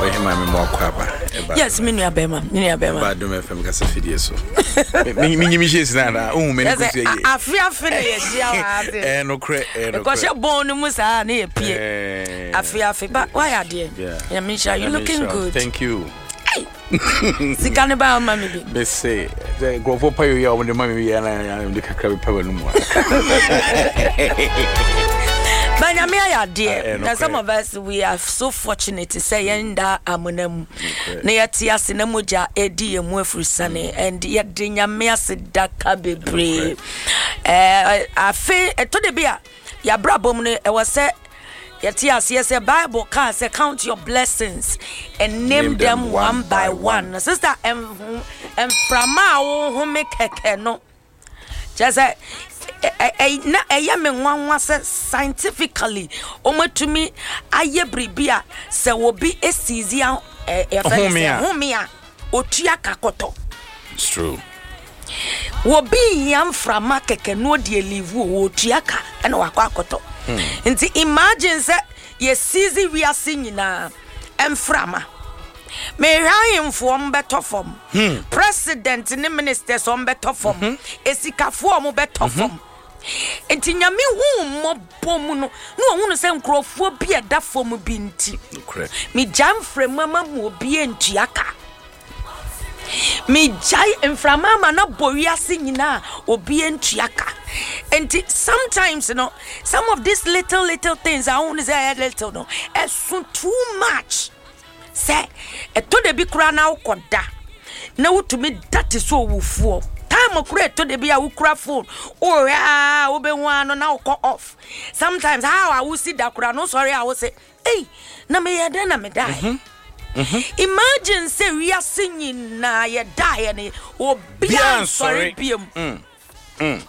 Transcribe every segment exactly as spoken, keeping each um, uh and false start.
o hima me mo akwaba. Yes, me nua bema, me nua bema. Ba do me fam kasa fidie so. Me me nyimi shesi na na o me nkusu ye. Afi afi na ye hia wa ase. Eh no kre, eh no. Because you born no musa na ye pie. Afi afi, but why are there? Yeah, Misha, you looking good. Thank you. Sikane ba ma me bi. Be say, the grofo pa yo ya o de ma me ya na de kakra be pa no mu. Banyame ya dear. Now some of us we are so fortunate to say yenda amunam. Na yati ase na moja edi emu afurusane and yet de nyame ase daka bebre. Eh afi eto de bia ya brabom no e was say yati ase yes Bible can say count your blessings and name, name them, them one, one by one. one. Sister em em frama wo ho me keke no. Just say eh na eya me nwanwa se scientifically omatumi aye bribia se wo bi esizi a e homia otua kakoto. It's true. Wo bi yam frama keke no de live wo otua ka na wakwa akoto. Nti imagine se ye sizi we are singing na emframa me hwan fo mbeto fom president ni ministers on beto fom esikafo mo beto fom. Enti nyame hu mmobom no no hu no se nkrofo bi eda fom bi nti me jam frama mu obi entuaka me jai enframa ma na bowiase nyina obi entuaka. Enti sometimes you know some of these little little things I want to say little no it's so too much say eto de bi kura na ukoda na wutumi that is so wufuo time kura eto de bi a wukura phone oh ya obe hu no na uko off. Sometimes how I will see that kura no sorry I will say hey na me yeda na me die. Mm-hmm. Mm-hmm. Imagine say we are singing na ye die ne obi an sorry biem. Mm. Mm.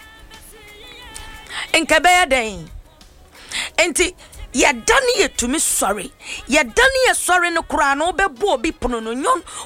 Enkebe den enti ye dane ye tumi sorry ye dane ye sorry no kura no bebo obi pono no nyon